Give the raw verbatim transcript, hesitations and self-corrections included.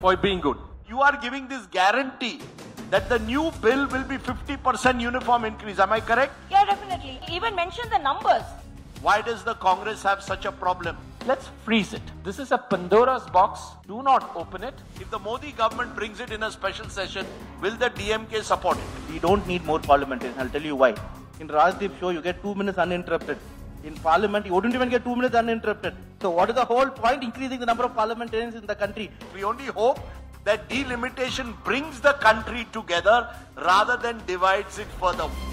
for being good. You are giving this guarantee that the new bill will be fifty percent uniform increase. Am I correct? Yeah, definitely. Even mention the numbers. Why does the Congress have such a problem? Let's freeze it. This is a Pandora's box. Do not open it. If the Modi government brings it in a special session, will the D M K support it? We don't need more parliamentarians. I'll tell you why. In Rajdeep show, you get two minutes uninterrupted. In parliament, you wouldn't even get two minutes uninterrupted. So what is the whole point increasing the number of parliamentarians in the country? We only hope that delimitation brings the country together rather than divides it further.